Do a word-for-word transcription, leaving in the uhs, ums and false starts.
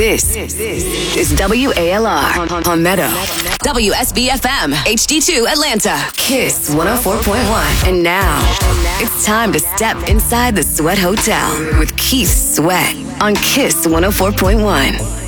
This is W A L R Palmetto. W S B F M, H D two Atlanta. Kiss one oh four point one. And now, it's time to step inside the Sweat Hotel with Keith Sweat on Kiss one oh four point one.